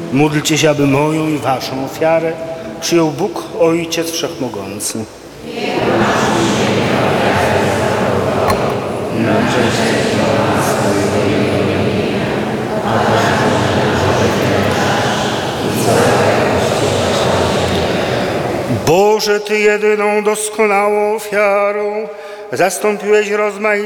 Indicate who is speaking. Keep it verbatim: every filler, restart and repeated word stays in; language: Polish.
Speaker 1: Módlcie się, aby moją i waszą ofiarę przyjął Bóg, Ojciec Wszechmogący. Na cześć swojego imienia, a Boże, Ty jedyną doskonałą ofiarą zastąpiłeś rozmaite